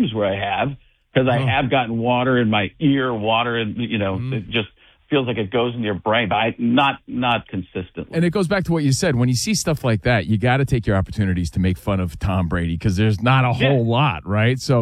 times where I have, because I have gotten water in my ear, water, and it just feels like it goes into your brain, but not consistently. And it goes back to what you said. When you see stuff like that, you got to take your opportunities to make fun of Tom Brady because there's not a whole lot, right? So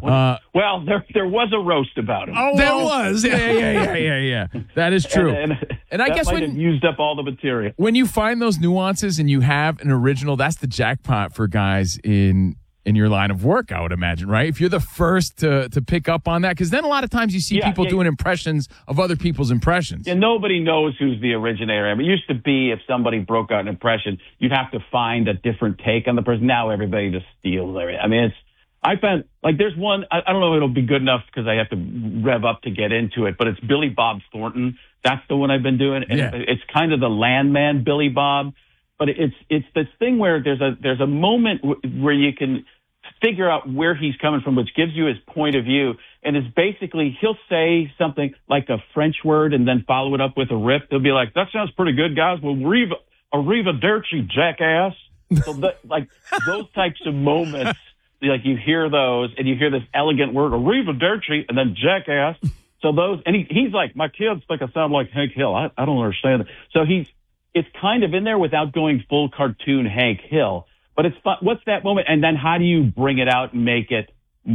well, there was a roast about him. Oh, there was. Yeah. That is true. And I guess might have used up all the material. When you find those nuances and you have an original, that's the jackpot for guys in your line of work, I would imagine, right? If you're the first to pick up on that, because then a lot of times you see people doing impressions of other people's impressions. And nobody knows who's the originator. I mean, it used to be if somebody broke out an impression, you'd have to find a different take on the person. Now everybody just steals everything. I mean, I found, like, there's one, I don't know if it'll be good enough because I have to rev up to get into it, but it's Billy Bob Thornton. That's the one I've been doing. And it's kind of the landman Billy Bob, but it's this thing where there's a moment where you can figure out where he's coming from, which gives you his point of view. And it's basically, he'll say something like a French word and then follow it up with a rip. He'll be like, that sounds pretty good, guys. Well, arrivederci, jackass. So those types of moments, like you hear those and you hear this elegant word, arrivederci, and then jackass. So those, and he's like, my kids think I sound like Hank Hill. I don't understand it. So it's kind of in there without going full cartoon Hank Hill. But it's fun. What's that moment? And then how do you bring it out and make it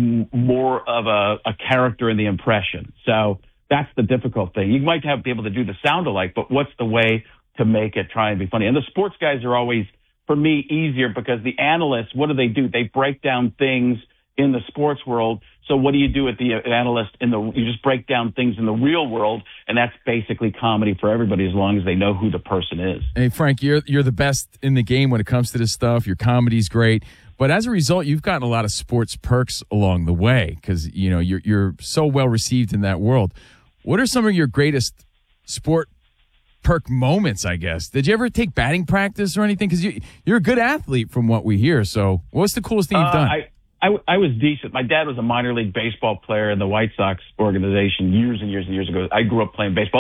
more of a character in the impression? So that's the difficult thing. You might be able to do the sound alike, but what's the way to make it try and be funny? And the sports guys are always, for me, easier because the analysts, what do? They break down things in the sports world. So what do you do with the analyst you just break down things in the real world, and that's basically comedy for everybody as long as they know who the person is. Hey, Frank, you're the best in the game when it comes to this stuff. Your comedy's great. But as a result, you've gotten a lot of sports perks along the way because, you're so well received in that world. What are some of your greatest sport perk moments, I guess? Did you ever take batting practice or anything? Because you're a good athlete from what we hear. So what's the coolest thing you've done? I was decent. My dad was a minor league baseball player in the White Sox organization years and years and years ago. I grew up playing baseball.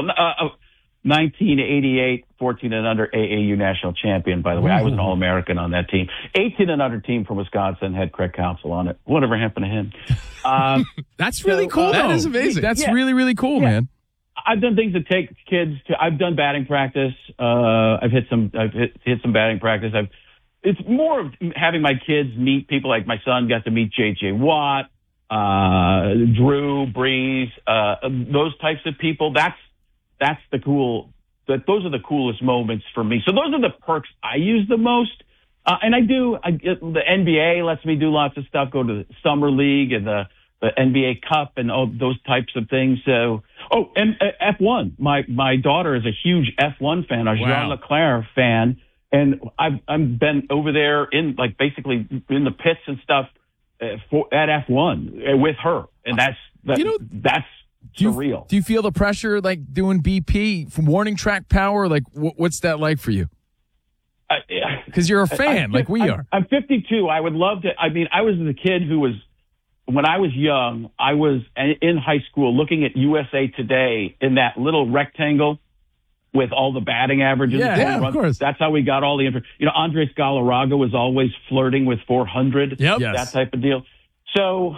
1988, 14 and under AAU national champion, by the way. I was an All-American on that team. 18 and under team from Wisconsin had Craig Counsell on it. Whatever happened to him? That's really cool. That is amazing. That's really, really cool, man. I've done things that take kids to. I've done batting practice. I've hit some batting practice. It's more of having my kids meet people. Like my son got to meet J.J. Watt, Drew Brees, those types of people. Those are the coolest moments for me. So those are the perks I use the most. And the NBA lets me do lots of stuff, go to the Summer League and the NBA Cup and all those types of things. So, and F1. My daughter is a huge F1 fan, a Jean Leclerc fan. And I've been over there basically in the pits and stuff at F1 with her. And that's surreal. Do you feel the pressure like doing BP from Warning Track Power? Like, what's that like for you? Because you're a fan, like we are. I'm 52. I would love to. I mean, I was the kid who was, when I was young, I was in high school looking at USA Today in that little rectangle with all the batting averages. Yeah, of course. That's how we got all the information. Andres Galarraga was always flirting with 400. Yep. That type of deal. So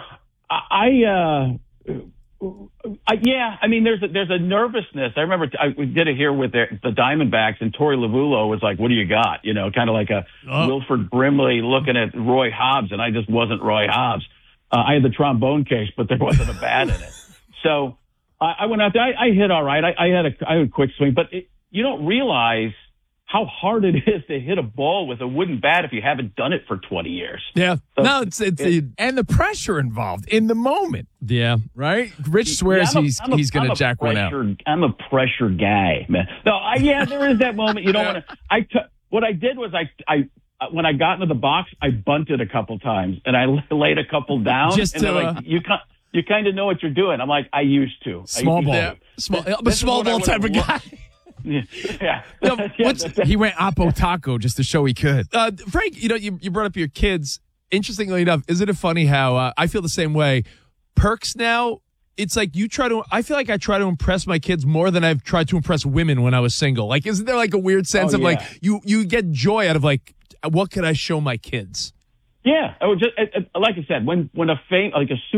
I mean, there's a nervousness. I remember we did it here with the Diamondbacks, and Torey Lovullo was like, "What do you got?" Kind of like a Wilford Brimley looking at Roy Hobbs, and I just wasn't Roy Hobbs. I had the trombone case, but there wasn't a bat in it. So I went out there. I hit all right. I had a quick swing, but you don't realize how hard it is to hit a ball with a wooden bat if you haven't done it for 20 years. Yeah. So and the pressure involved in the moment. Yeah. Right? Rich swears he's going to jack one out. I'm a pressure guy, man. No, there is that moment. You don't want to. What I did was when I got into the box, I bunted a couple times and I laid a couple down. Just and to, you kind of know what you're doing. I'm like, I used to. Small ball. Yeah. I'm a small ball type of guy. Yeah. He went Apo Taco just to show he could. Frank, you brought up your kids. Interestingly enough, isn't it funny how I feel the same way? Perks now, it's like I feel like I try to impress my kids more than I've tried to impress women when I was single. Like, isn't there like a weird sense of like, you get joy out of like, what can I show my kids? Yeah. Like I said, when a